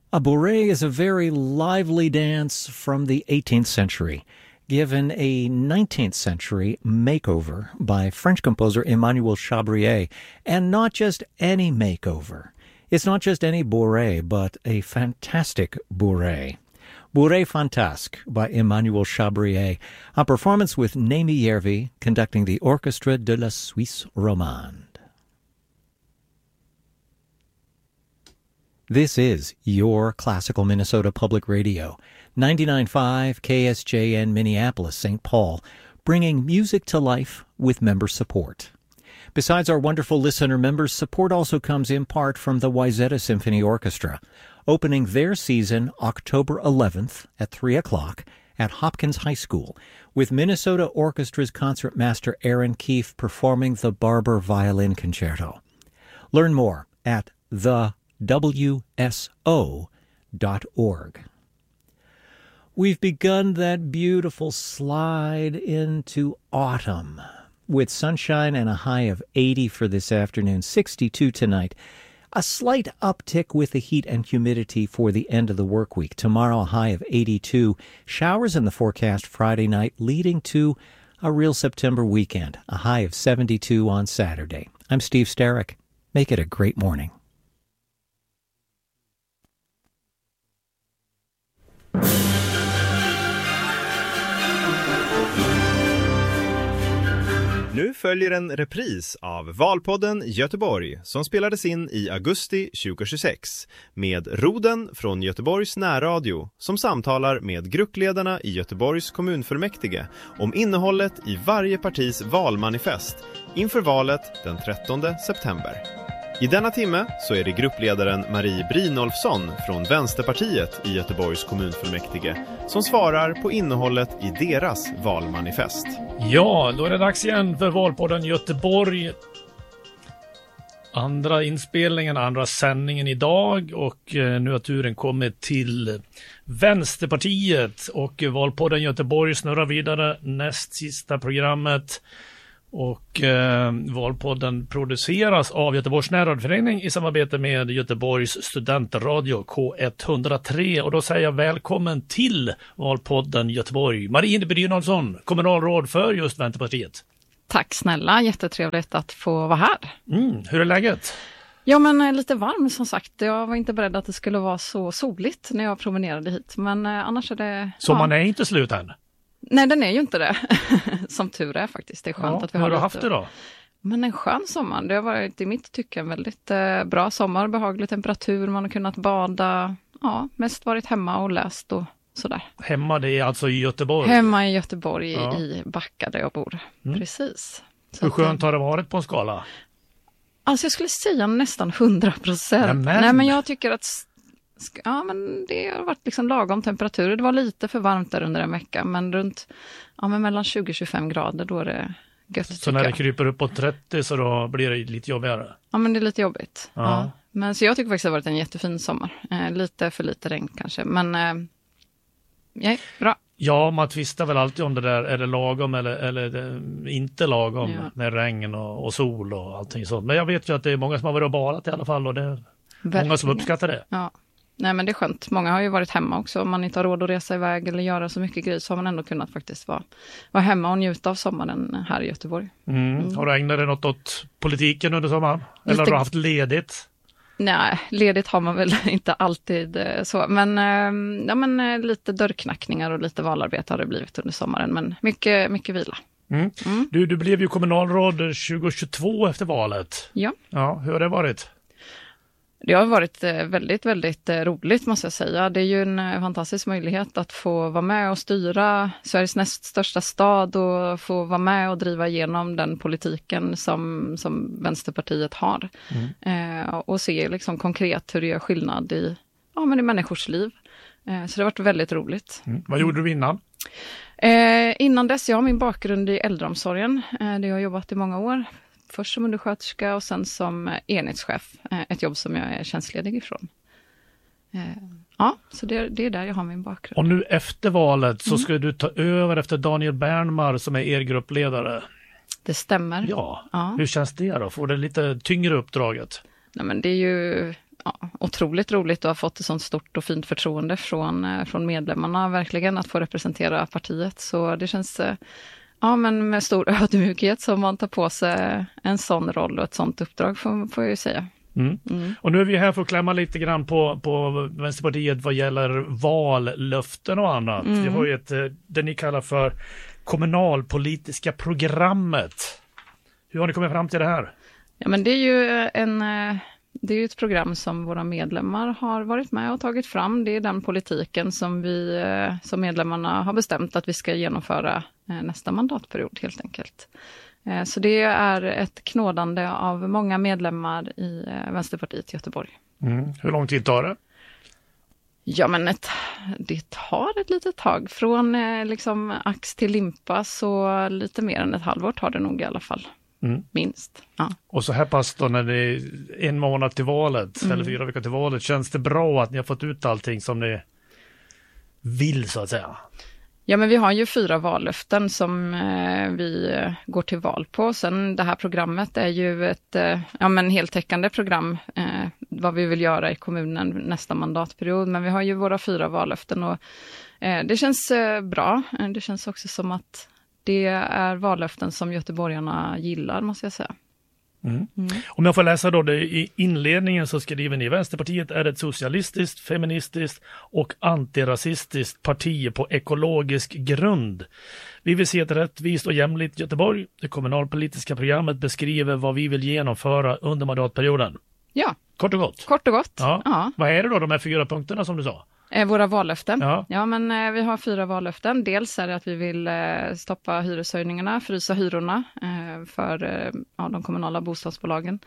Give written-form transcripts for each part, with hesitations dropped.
A bourrée is a very lively dance from the 18th century, given a 19th century makeover by French composer Emmanuel Chabrier, and not just any makeover. It's not just any bourrée, but a fantastic bourrée. Bourrée Fantasque by Emmanuel Chabrier, a performance with Naimi Järvi conducting the Orchestre de la Suisse Romande. This is your Classical Minnesota Public Radio, 99.5 KSJN Minneapolis, St. Paul, bringing music to life with member support. Besides our wonderful listener members, support also comes in part from the Wayzata Symphony Orchestra, opening their season October 11th at 3 o'clock at Hopkins High School, with Minnesota Orchestra's concertmaster Aaron Keefe performing the Barber Violin Concerto. Learn more at thewso.org. We've begun that beautiful slide into autumn with sunshine and a high of 80 for this afternoon, 62 tonight. A slight uptick with the heat and humidity for the end of the work week. Tomorrow, a high of 82. Showers in the forecast Friday night, leading to a real September weekend. A high of 72 on Saturday. I'm Steve Starrick. Make it a great morning. Nu följer en repris av Valpodden Göteborg som spelades in i augusti 2026 med Roden från Göteborgs närradio som samtalar med gruppledarna i Göteborgs kommunfullmäktige om innehållet i varje partis valmanifest inför valet den 13 september. I denna timme så är det gruppledaren Marie Brynolfsson från Vänsterpartiet i Göteborgs kommunfullmäktige som svarar på innehållet i deras valmanifest. Ja, då är det dags igen för Valpodden Göteborg. Andra inspelningen, andra sändningen idag, och nu har turen kommit till Vänsterpartiet och Valpodden Göteborg snurrar vidare, näst sista programmet. Och Valpodden produceras av Göteborgs närradioförening i samarbete med Göteborgs studentradio K103. Och då säger jag välkommen till Valpodden Göteborg, Marie Brynolfsson, kommunalråd för just Vänsterpartiet. Tack snälla, jättetrevligt att få vara här. Hur är läget? Ja, men lite varm som sagt. Jag var inte beredd att det skulle vara så soligt när jag promenerade hit. Men annars är det... Sommaren är inte slut än? Nej, den är ju inte det. Som tur är faktiskt. Det är skönt att vi har lite... haft det då? Men en skön sommar. Det har varit i mitt tycke en väldigt bra sommar. Behaglig temperatur. Man har kunnat bada. Ja, mest varit hemma och läst och sådär. Hemma, det är alltså i Göteborg? Hemma i Göteborg, i Backa där jag bor. Precis. Så hur skönt har det varit på en skala? Alltså jag skulle säga nästan 100%. Nej, men jag tycker att... Ja, men det har varit liksom lagom temperatur. Det var lite för varmt där under en vecka, men runt men mellan 20-25 grader då är det gött. Så när det kryper upp på 30 så då blir det lite jobbigare? Ja, men det är lite jobbigt. Ja. Men så jag tycker faktiskt att det har varit en jättefin sommar. Lite för lite regn kanske, men bra. Ja, man tvistar väl alltid om det där, är det lagom eller inte lagom med regn och sol och allting sånt. Men jag vet ju att det är många som har varit och badat i alla fall, och det är många som uppskattar det. Ja. Nej, men det är skönt. Många har ju varit hemma också. Om man inte har råd att resa iväg eller göra så mycket grejer så har man ändå kunnat faktiskt vara hemma och njuta av sommaren här i Göteborg. Har du ägnat dig något åt politiken under sommaren? Eller har du haft ledigt? Nej, ledigt har man väl inte alltid så. Men lite dörrknackningar och lite valarbete har det blivit under sommaren. Men mycket vila. Du blev ju kommunalråd 2022 efter valet. Ja. Hur har det varit? Det har varit väldigt, väldigt roligt måste jag säga. Det är ju en fantastisk möjlighet att få vara med och styra Sveriges näst största stad och få vara med och driva igenom den politiken som Vänsterpartiet har. Och se liksom konkret hur det gör skillnad i människors liv. Så det har varit väldigt roligt. Vad gjorde du innan? Innan dess, jag har min bakgrund i äldreomsorgen. Det har jag jobbat i många år. Först som undersköterska och sen som enhetschef. Ett jobb som jag är tjänstledig ifrån. Så det är där jag har min bakgrund. Och nu efter valet så ska du ta över efter Daniel Bernmar som är er gruppledare. Det stämmer. Ja. Hur känns det då? Får det lite tyngre uppdraget? Nej, men det är ju otroligt roligt att ha fått ett sånt stort och fint förtroende från medlemmarna verkligen att få representera partiet. Så det känns med stor ödmjukhet som man tar på sig en sån roll och ett sånt uppdrag får jag ju säga. Och nu är vi här för att klämma lite grann på Vänsterpartiet vad gäller vallöften och annat. Vi har ju det ni kallar för kommunalpolitiska programmet. Hur har ni kommit fram till det här? Ja, men det är ju ett program som våra medlemmar har varit med och tagit fram. Det är den politiken som vi som medlemmarna har bestämt att vi ska genomföra nästa mandatperiod helt enkelt. Så det är ett knådande av många medlemmar i Vänsterpartiet i Göteborg. Hur lång tid tar det? Ja, men det tar ett litet tag. Från ax till limpa, så lite mer än ett halvår tar det nog i alla fall. Minst. Ja. Och så här pass då när det är 1 månad till valet, eller 4 veckor till valet, känns det bra att ni har fått ut allting som ni vill så att säga? Ja, men vi har ju 4 vallöften som vi går till val på. Sen det här programmet är ju ett heltäckande program vad vi vill göra i kommunen nästa mandatperiod. Men vi har ju våra 4 vallöften och det känns bra. Det känns också som att det är vallöften som göteborgarna gillar, måste jag säga. Om jag får läsa då det i inledningen, så skriver ni: Vänsterpartiet är ett socialistiskt, feministiskt och antirasistiskt parti på ekologisk grund. Vi vill se ett rättvist och jämlikt Göteborg. Det kommunalpolitiska programmet beskriver vad vi vill genomföra under mandatperioden. Ja. Kort och gott. Kort och gott. Ja. Vad är det då, de här 4 punkterna som du sa? Våra vallöften. Ja, men vi har 4 vallöften. Dels är det att vi vill stoppa hyreshöjningarna, frysa hyrorna för de kommunala bostadsbolagen.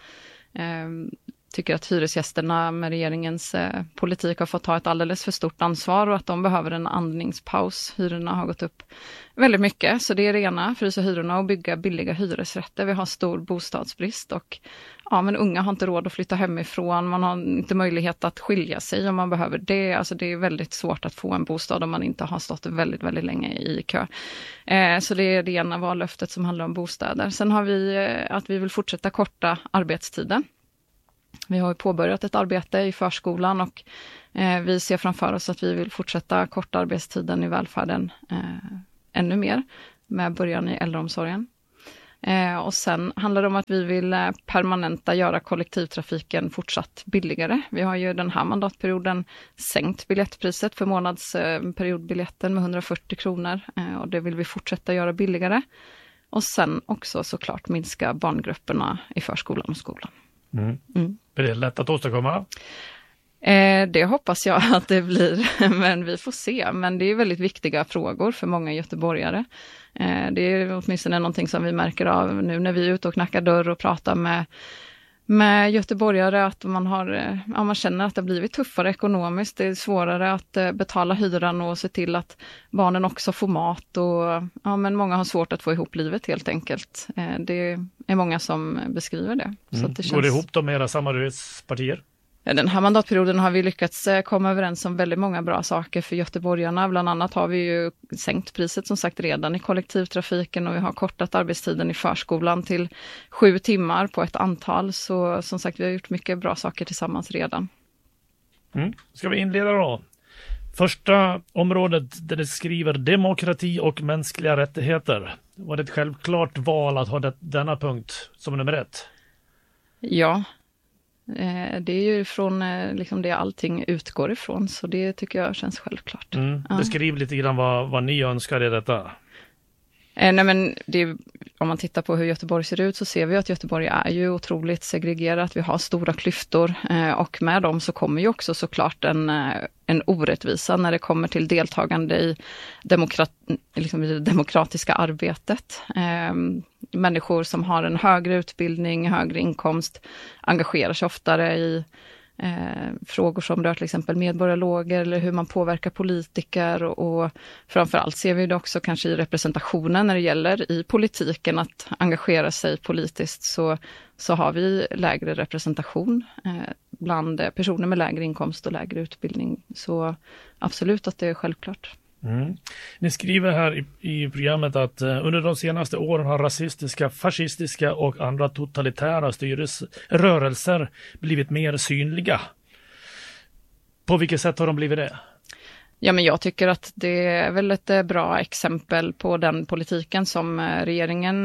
Tycker att hyresgästerna med regeringens politik har fått ta ett alldeles för stort ansvar och att de behöver en andningspaus. Hyrorna har gått upp väldigt mycket, så det är det ena, frysa hyrorna och bygga billiga hyresrätter. Vi har stor bostadsbrist och men unga har inte råd att flytta hemifrån, man har inte möjlighet att skilja sig om man behöver det. Alltså det är väldigt svårt att få en bostad om man inte har stått väldigt, väldigt länge i kö. Så det är det ena vallöftet som handlar om bostäder. Sen har vi att vi vill fortsätta korta arbetstiden. Vi har påbörjat ett arbete i förskolan och vi ser framför oss att vi vill fortsätta korta arbetstiden i välfärden ännu mer med början i äldreomsorgen. Och sen handlar det om att vi vill permanenta göra kollektivtrafiken fortsatt billigare. Vi har ju den här mandatperioden sänkt biljettpriset för månadsperiodbiljetten med 140 kronor och det vill vi fortsätta göra billigare. Och sen också såklart minska barngrupperna i förskolan och skolan. Är det lätt att åstadkomma? Det hoppas jag att det blir, men vi får se. Men det är väldigt viktiga frågor för många göteborgare. Det är åtminstone någonting som vi märker av nu när vi är ute och knackar dörr och pratar med göteborgare, att man känner att det har blivit tuffare ekonomiskt. Det är svårare att betala hyran och se till att barnen också får mat. Men många har svårt att få ihop livet helt enkelt. Det är många som beskriver det. Så att det känns... Går det ihop då med era samarbetspartier? Den här mandatperioden har vi lyckats komma överens om väldigt många bra saker för göteborgarna. Bland annat har vi ju sänkt priset som sagt redan i kollektivtrafiken och vi har kortat arbetstiden i förskolan till 7 timmar på ett antal. Så som sagt, vi har gjort mycket bra saker tillsammans redan. Ska vi inleda då? Första området där det skriver demokrati och mänskliga rättigheter. Var det ett självklart val att ha denna punkt som nummer 1? Ja. Det är ju från det allting utgår ifrån, så det tycker jag känns självklart. Beskriv lite grann vad ni önskar i detta. Om man tittar på hur Göteborg ser ut så ser vi att Göteborg är ju otroligt segregerat. Vi har stora klyftor och med dem så kommer ju också såklart en orättvisa när det kommer till deltagande i det demokratiska arbetet. Människor som har en högre utbildning, högre inkomst engagerar sig oftare i frågor som rör till exempel medborgarloger eller hur man påverkar politiker och framförallt ser vi det också kanske i representationen när det gäller i politiken att engagera sig politiskt så har vi lägre representation bland personer med lägre inkomst och lägre utbildning. Så absolut att det är självklart. Ni skriver här i programmet att under de senaste åren har rasistiska, fascistiska och andra totalitära rörelser blivit mer synliga. På vilket sätt har de blivit det? Ja, men jag tycker att det är väl ett bra exempel på den politiken som regeringen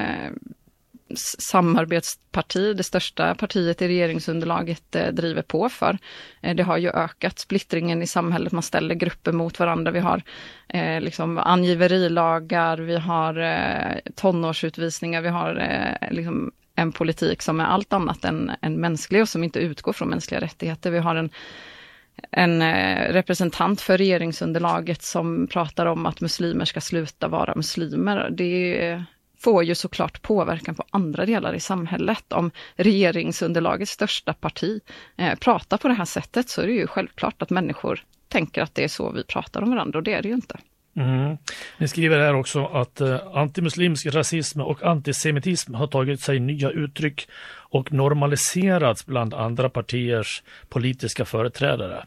samarbetsparti, det största partiet i regeringsunderlaget, driver på för. Det har ju ökat splittringen i samhället, man ställer grupper mot varandra, vi har liksom angiverilagar, vi har tonårsutvisningar, vi har liksom en politik som är allt annat än mänsklig och som inte utgår från mänskliga rättigheter. Vi har en representant för regeringsunderlaget som pratar om att muslimer ska sluta vara muslimer. Det får ju såklart påverkan på andra delar i samhället. Om regeringsunderlagets största parti pratar på det här sättet, så är det ju självklart att människor tänker att det är så vi pratar om varandra, och det är det ju inte. Ni skriver här också att antimuslimsk rasism och antisemitism har tagit sig nya uttryck och normaliserats bland andra partiers politiska företrädare.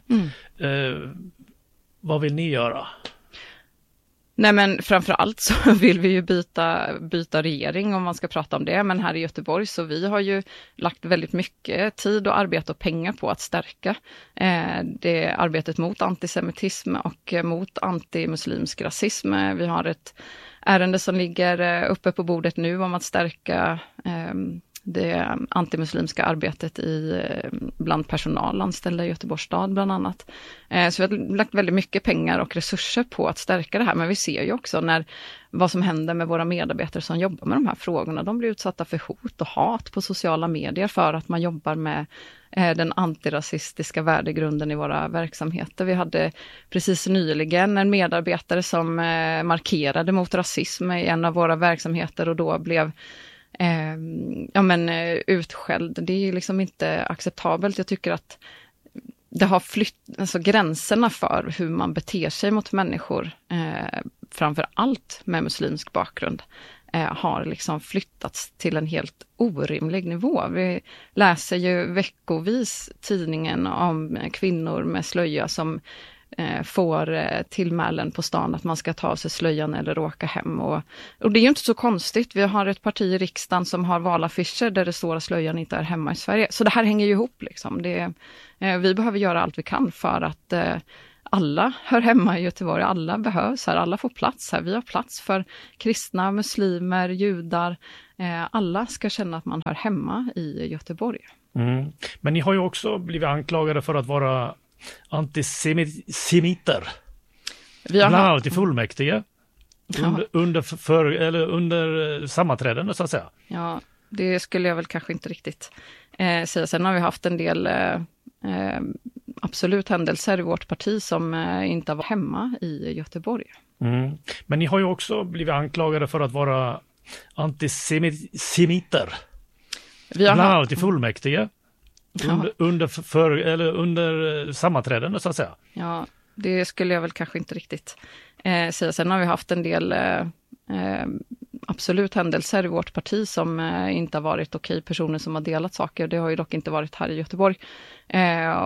Vad vill ni göra? Nej, men framförallt så vill vi ju byta regering om man ska prata om det. Men här i Göteborg så vi har ju lagt väldigt mycket tid och arbete och pengar på att stärka det arbetet mot antisemitism och mot antimuslimsk rasism. Vi har ett ärende som ligger uppe på bordet nu om att stärka det antimuslimska arbetet bland personal anställda i Göteborgs stad bland annat. Så vi har lagt väldigt mycket pengar och resurser på att stärka det här, men vi ser ju också vad som händer med våra medarbetare som jobbar med de här frågorna. De blir utsatta för hot och hat på sociala medier för att man jobbar med den antirasistiska värdegrunden i våra verksamheter. Vi hade precis nyligen en medarbetare som markerade mot rasism i en av våra verksamheter och då blev utskälld. Det är liksom inte acceptabelt. Jag tycker att det har gränserna för hur man beter sig mot människor, framför allt med muslimsk bakgrund, har liksom flyttats till en helt orimlig nivå. Vi läser ju veckovis tidningen om kvinnor med slöja som får tillmälen på stan att man ska ta av sig slöjan eller åka hem. Och det är ju inte så konstigt. Vi har ett parti i riksdagen som har valaffischer där det står att slöjan inte är hemma i Sverige. Så det här hänger ju ihop liksom. Vi behöver göra allt vi kan för att alla hör hemma i Göteborg. Alla behövs här. Alla får plats här. Vi har plats för kristna, muslimer, judar. Alla ska känna att man hör hemma i Göteborg. Men ni har ju också blivit anklagade för att vara antisemiter. Bland annat i fullmäktige. Under sammanträden så att säga. Ja, det skulle jag väl kanske inte riktigt säga. Sen har vi haft en del absolut händelser i vårt parti som inte var hemma i Göteborg. Men ni har ju också blivit anklagade för att vara antisemiter. Bland annat i fullmäktige. Under sammanträden så att säga. Ja, det skulle jag väl kanske inte riktigt säga. Sen har vi haft en del absolut händelser i vårt parti som inte har varit okej, personer som har delat saker. Det har ju dock inte varit här i Göteborg.